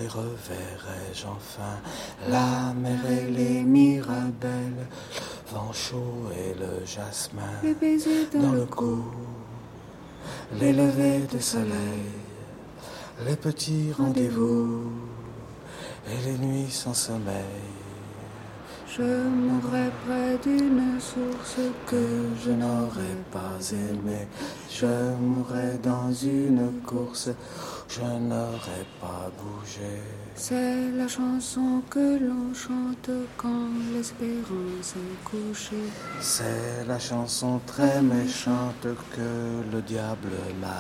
les reverrai-je enfin, la mer et les mirabelles, vent chaud et le jasmin, les baisers dans le cou, les levées de soleil, les petits rendez-vous et les nuits sans sommeil. Je mourrai près d'une source Que je n'aurais pas aimé, je mourrai dans une course, je n'aurais pas bougé. C'est la chanson que l'on chante quand l'espérance est couchée. C'est la chanson très méchante que le diable m'a